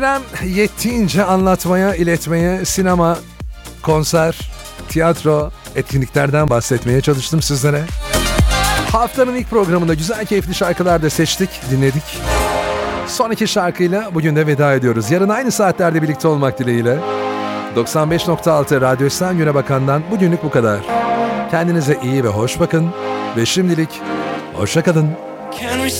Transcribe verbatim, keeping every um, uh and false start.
Yettiğince anlatmaya, iletmeye, sinema, konser, tiyatro, etkinliklerden bahsetmeye çalıştım sizlere. Haftanın ilk programında güzel keyifli şarkılar da seçtik, dinledik. Son iki şarkıyla bugün de veda ediyoruz. Yarın aynı saatlerde birlikte olmak dileğiyle. doksan beş nokta altı Radyo İhsan Günebakan'dan bugünlük bu kadar. Kendinize iyi ve hoş bakın. Ve şimdilik hoşça kalın.